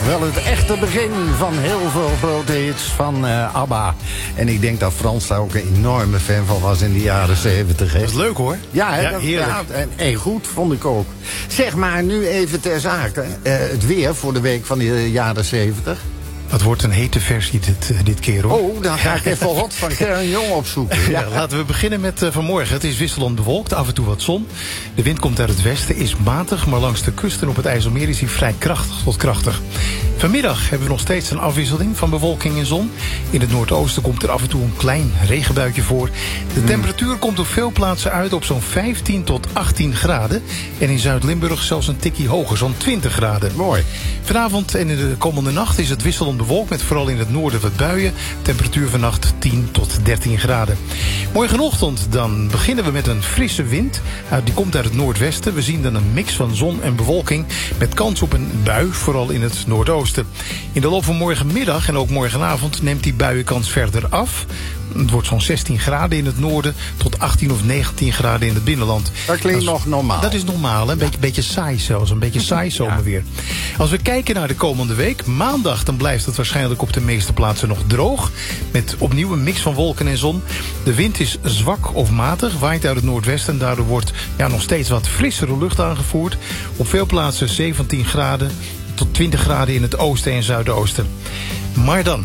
Wel het echte begin van heel veel grote hits van ABBA. En ik denk dat Frans daar ook een enorme fan van was in de jaren 70. Hè? Dat is leuk hoor. Ja, hè, ja, heerlijk. En goed, vond ik ook. Zeg maar, nu even ter zake. Het weer voor de week van de jaren 70. Het wordt een hete versie dit keer hoor. Oh, dan ga ik even Hot van Karen Jong opzoeken. Ja, laten we beginnen met vanmorgen. Het is wisselend bewolkt, af en toe wat zon. De wind komt uit het westen, is matig, maar langs de kust en op het IJsselmeer is hij vrij krachtig tot krachtig. Vanmiddag hebben we nog steeds een afwisseling van bewolking en zon. In het noordoosten komt er af en toe een klein regenbuitje voor. De temperatuur komt op veel plaatsen uit op zo'n 15 tot 18 graden. En in Zuid-Limburg zelfs een tikkie hoger, zo'n 20 graden. Mooi. Vanavond en in de komende nacht is het wisselend bewolkt met vooral in het noorden wat buien. Temperatuur vannacht 10 tot 13 graden. Morgenochtend dan beginnen we met een frisse wind. Die komt uit het noordwesten. We zien dan een mix van zon en bewolking met kans op een bui, vooral in het noordoosten. In de loop van morgenmiddag en ook morgenavond neemt die buienkans verder af. Het wordt zo'n 16 graden in het noorden tot 18 of 19 graden in het binnenland. Dat klinkt nog normaal. Dat is normaal, hè? Beetje saai zelfs. Een beetje saai zomerweer. Als we kijken naar de komende week, maandag, dan blijft het waarschijnlijk op de meeste plaatsen nog droog. Met opnieuw een mix van wolken en zon. De wind is zwak of matig, waait uit het noordwesten. En daardoor wordt nog steeds wat frissere lucht aangevoerd. Op veel plaatsen 17 graden tot 20 graden in het oosten en zuidoosten. Maar dan,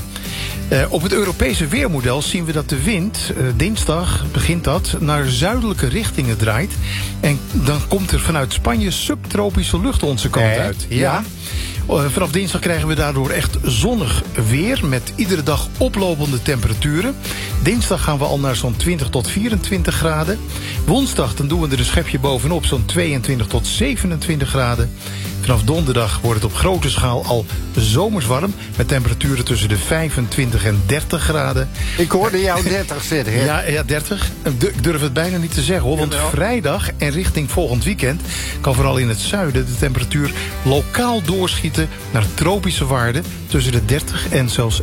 op het Europese weermodel zien we dat de wind, dinsdag begint dat, naar zuidelijke richtingen draait. En dan komt er vanuit Spanje subtropische lucht onze kant uit. Ja. Vanaf dinsdag krijgen we daardoor echt zonnig weer met iedere dag oplopende temperaturen. Dinsdag gaan we al naar zo'n 20 tot 24 graden. Woensdag dan doen we er een schepje bovenop, zo'n 22 tot 27 graden. Vanaf donderdag wordt het op grote schaal al zomers warm met temperaturen tussen de 25 en 30 graden. Ik hoorde jou 30 zitten, hè? Ja, 30. Ik durf het bijna niet te zeggen, hoor. Want vrijdag en richting volgend weekend kan vooral in het zuiden de temperatuur lokaal doorschieten naar tropische waarden tussen de 30 en zelfs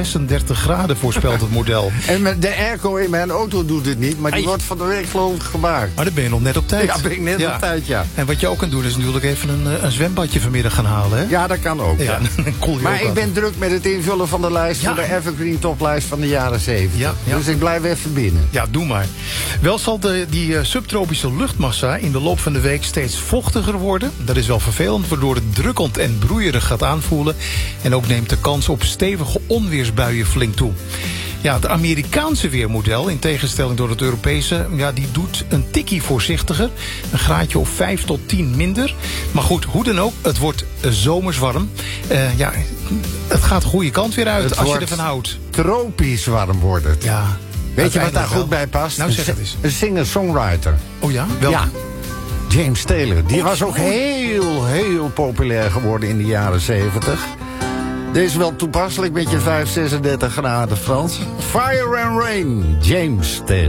36 graden, voorspelt het model. En met de airco in mijn auto doet het niet, maar die wordt van de week geloof ik gemaakt. Maar dan ben je nog net op tijd. Ja, ben ik net op tijd, ja. En wat je ook kan doen is natuurlijk even een zwembadje vanmiddag gaan halen, hè? Ja, dat kan ook. Ja. Maar ik ben druk met het invullen van de lijst voor de Evergreen toplijst van de jaren 70. Ja. Dus ik blijf even binnen. Ja, doe maar. Wel zal die subtropische luchtmassa in de loop van de week steeds vochtiger worden. Dat is wel vervelend, waardoor het drukkend en broeierig gaat aanvoelen. En ook neemt de kans op stevige onweersbuien flink toe. Ja, het Amerikaanse weermodel, in tegenstelling tot het Europese, die doet een tikkie voorzichtiger. Een graadje of 5 tot 10 minder. Maar goed, hoe dan ook, het wordt zomers warm. Het gaat de goede kant weer uit Het als je wordt ervan houdt. Tropisch warm wordt het. Ja. Weet je wat daar goed bij past? Nou, zeg het eens. Een singer-songwriter. Oh ja? Wel. Ja. James Taylor. Die was ook heel populair geworden in de jaren 70. Deze is wel toepasselijk met je 36 graden, Frans. Fire and Rain, James Taylor.